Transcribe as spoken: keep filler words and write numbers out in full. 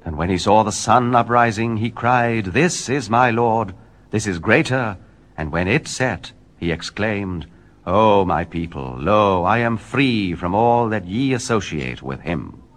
And when he saw the sun uprising, he cried, This is my Lord, this is greater. And when it set, he exclaimed, O my people, lo, I am free from all that ye associate with him.